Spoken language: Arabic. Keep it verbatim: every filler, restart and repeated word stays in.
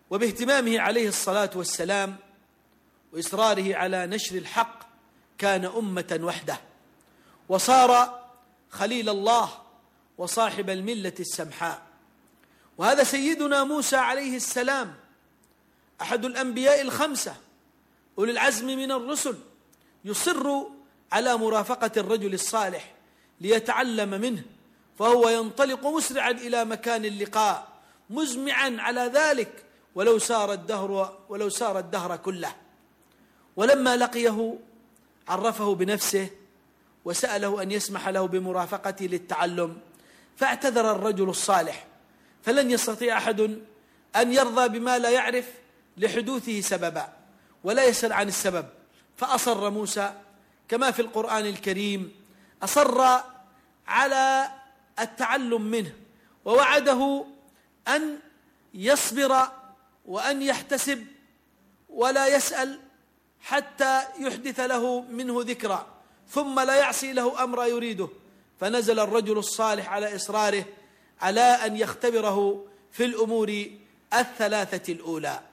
وباهتمامه عليه الصلاة والسلام وإصراره على نشر الحق كان أمة وحده، وصار خليل الله وصاحب الملة السمحاء. وهذا سيدنا موسى عليه السلام أحد الأنبياء الخمسة أولي العزم من الرسل، يصر على مرافقة الرجل الصالح ليتعلم منه، فهو ينطلق مسرعا إلى مكان اللقاء مزمعا على ذلك ولو سار الدهر ولو سار الدهر كله. ولما لقيه عرفه بنفسه وسأله أن يسمح له بمرافقته للتعلم، فاعتذر الرجل الصالح، فلن يستطيع أحد أن يرضى بما لا يعرف لحدوثه سببا ولا يسأل عن السبب، فأصر موسى كما في القرآن الكريم، أصر على التعلم منه، ووعده أن يصبر وأن يحتسب ولا يسأل حتى يحدث له منه ذكرى، ثم لا يعصي له أمر يريده. فنزل الرجل الصالح على إصراره على أن يختبره في الأمور الثلاثة الأولى.